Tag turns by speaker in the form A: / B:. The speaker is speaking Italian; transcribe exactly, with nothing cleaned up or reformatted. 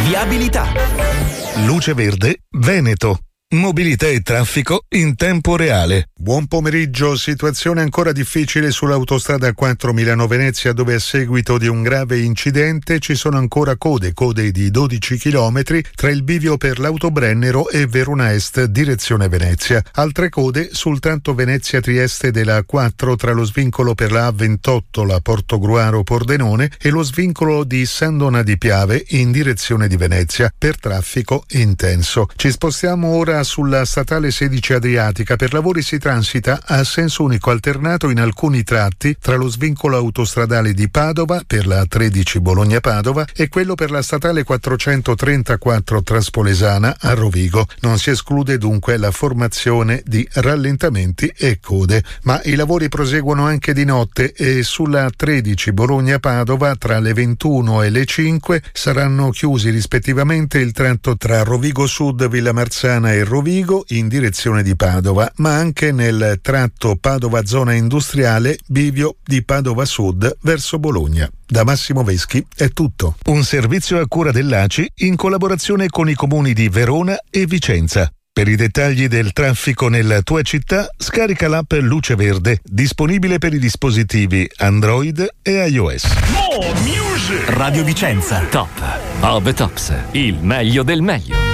A: Viabilità.
B: Luce Verde Veneto. Mobilità e traffico in tempo reale.
C: Buon pomeriggio. Situazione ancora difficile sull'autostrada quattro Milano-Venezia, dove a seguito di un grave incidente ci sono ancora code, code di dodici chilometri tra il bivio per l'Autobrennero e Verona Est direzione Venezia. Altre code sul tratto Venezia-Trieste della A quattro tra lo svincolo per la A ventotto, la Portogruaro-Pordenone, e lo svincolo di San Dona di Piave in direzione di Venezia per traffico intenso. Ci spostiamo ora sulla statale sedici Adriatica. Per lavori si transita a senso unico alternato in alcuni tratti tra lo svincolo autostradale di Padova per la A tredici Bologna-Padova e quello per la statale quattrocentotrentaquattro Traspolesana a Rovigo. Non si esclude dunque la formazione di rallentamenti e code, ma i lavori proseguono anche di notte e sulla A tredici Bologna-Padova tra le ventuno e le cinque saranno chiusi rispettivamente il tratto tra Rovigo Sud, Villamarzana e Rovigo in direzione di Padova, ma anche nel tratto Padova zona industriale, bivio di Padova Sud verso Bologna. Da Massimo Veschi è tutto.
B: Un servizio a cura dell'A C I in collaborazione con i comuni di Verona e Vicenza. Per i dettagli del traffico nella tua città, scarica l'app Luce Verde, disponibile per i dispositivi Android e iOS.
A: Radio Vicenza, top of the tops, il meglio del meglio.